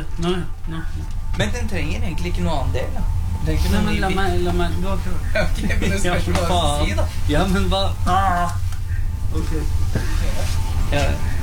Nei. Men den trenger egentlig ikke noe annen del, da. Det er ikke Nei, noe men ny la bil. meg du har prøvd. Ok, men det spørs hva jeg skal si, da. Ja, men hva? Ok. Ja.